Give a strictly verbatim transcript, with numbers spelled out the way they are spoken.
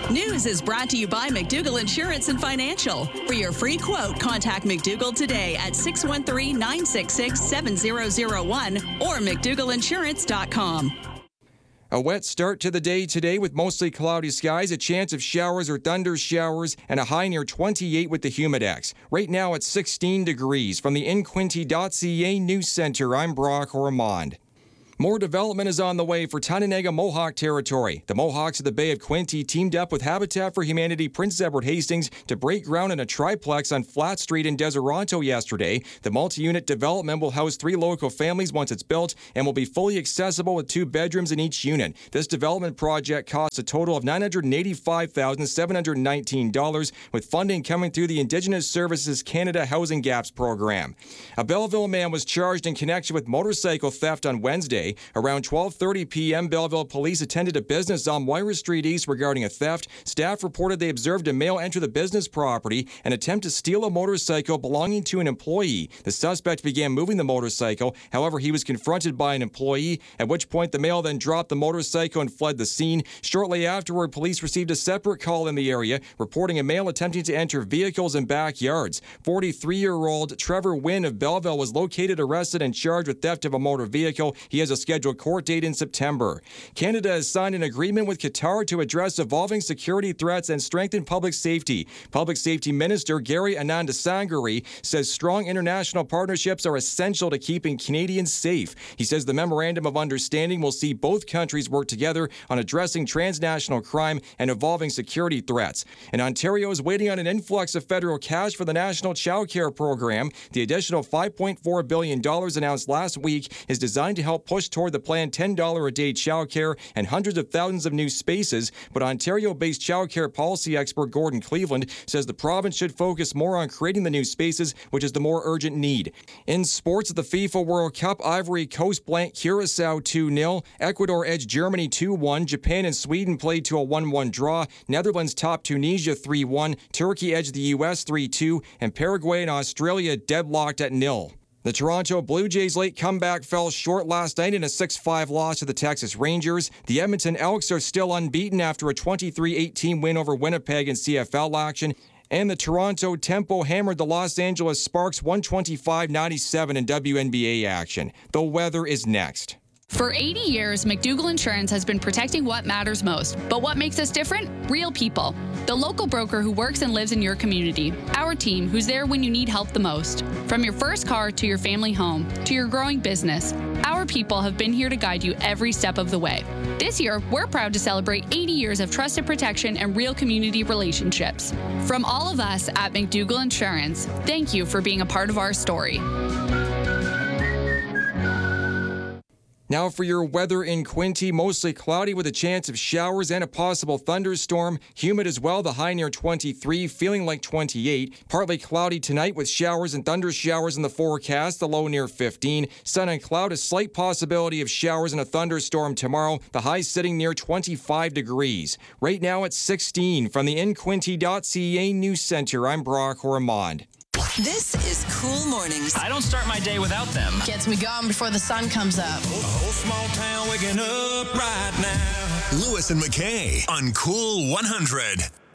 News is brought to you by McDougall Insurance and Financial. For your free quote, contact McDougall today at six one three, nine six six, seven zero zero one or mcdougall insurance dot com. A wet start to the day today with mostly cloudy skies, a chance of showers or thunder showers, and a high near twenty-eight with the Humidex. Right now it's sixteen degrees. From the in quinte dot c a News Center, I'm Brock Ormond. More development is on the way for Tyendinaga Mohawk territory. The Mohawks of the Bay of Quinte teamed up with Habitat for Humanity Prince Edward Hastings to break ground in a triplex on Flat Street in Deseronto yesterday. The multi-unit development will house three local families once it's built and will be fully accessible with two bedrooms in each unit. This development project costs a total of nine hundred eighty-five thousand seven hundred nineteen dollars, with funding coming through the Indigenous Services Canada Housing Gaps program. A Belleville man was charged in connection with motorcycle theft on Wednesday. Around twelve thirty p.m., Belleville police attended a business on Moira Street East regarding a theft. Staff reported they observed a male enter the business property and attempt to steal a motorcycle belonging to an employee. The suspect began moving the motorcycle. However, he was confronted by an employee, at which point the male then dropped the motorcycle and fled the scene. Shortly afterward, police received a separate call in the area reporting a male attempting to enter vehicles and backyards. forty-three-year-old Trevor Wynn of Belleville was located, arrested, and charged with theft of a motor vehicle. He has a scheduled court date in September. Canada has signed an agreement with Qatar to address evolving security threats and strengthen public safety. Public Safety Minister Gary Anandasangari says strong international partnerships are essential to keeping Canadians safe. He says the Memorandum of Understanding will see both countries work together on addressing transnational crime and evolving security threats. And Ontario is waiting on an influx of federal cash for the National Child Care Program. The additional five point four billion dollars announced last week is designed to help push toward the planned ten dollars a day childcare and hundreds of thousands of new spaces, but Ontario-based childcare policy expert Gordon Cleveland says the province should focus more on creating the new spaces, which is the more urgent need. In sports, the FIFA World Cup, Ivory Coast blanked Curacao two nil, Ecuador edged Germany two one, Japan and Sweden played to a one one draw, Netherlands topped Tunisia three one, Turkey edged the U S three two, and Paraguay and Australia deadlocked at nil. The Toronto Blue Jays' late comeback fell short last night in a six five loss to the Texas Rangers. The Edmonton Elks are still unbeaten after a twenty-three eighteen win over Winnipeg in C F L action. And the Toronto Tempo hammered the Los Angeles Sparks one twenty-five ninety-seven in W N B A action. The weather is next. For eighty years, McDougall Insurance has been protecting what matters most. But what makes us different? Real people. The local broker who works and lives in your community. Our team, who's there when you need help the most. From your first car to your family home to your growing business, our people have been here to guide you every step of the way. This year, we're proud to celebrate eighty years of trusted protection and real community relationships. From all of us at McDougall Insurance, thank you for being a part of our story. Now for your weather in Quinte, mostly cloudy with a chance of showers and a possible thunderstorm. Humid as well, the high near twenty-three, feeling like twenty-eight. Partly cloudy tonight with showers and thunder showers in the forecast, the low near fifteen. Sun and cloud, a slight possibility of showers and a thunderstorm tomorrow, the high sitting near twenty-five degrees. Right now it's sixteen. From the in quinte dot c a News Center, I'm Brock Ormond. This is Cool Mornings. I don't start my day without them. Gets me going before the sun comes up. A whole small town waking up right now. Lewis and McKay on Cool one hundred.